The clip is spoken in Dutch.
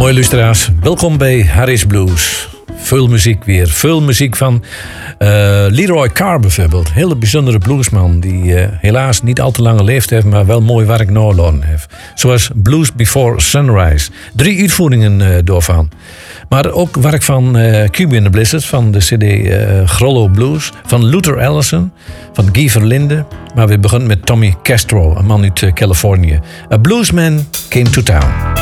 Mooi luisteraars, welkom bij Harris Blues. Veel muziek weer, veel muziek van Leroy Carr bijvoorbeeld. Hele bijzondere bluesman die helaas niet al te lang geleefd heeft, maar wel mooi werk nagelaten heeft. Zoals Blues Before Sunrise. 3 uitvoeringen daarvan. Maar ook werk van Cuba and the Blizzard, van de cd Grollo Blues, van Luther Allison, van Guy Verlinde. Maar we beginnen met Tommy Castro, een man uit Californië. A Bluesman Came to Town.